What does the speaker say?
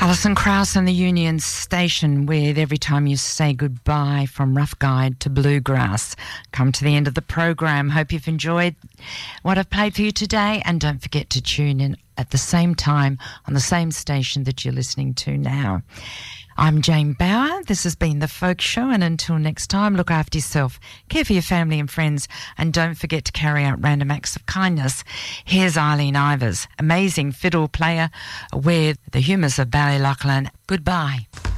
Alison Krauss and the Union Station with Every Time You Say Goodbye from Rough Guide to Bluegrass. Come to the end of the program. Hope you've enjoyed what I've played for you today, and don't forget to tune in at the same time on the same station that you're listening to now. I'm Jane Bauer. This has been The Folk Show, and until next time, look after yourself, care for your family and friends, and don't forget to carry out random acts of kindness. Here's Eileen Ivers, amazing fiddle player with the humours of Ballyloughlan. Goodbye.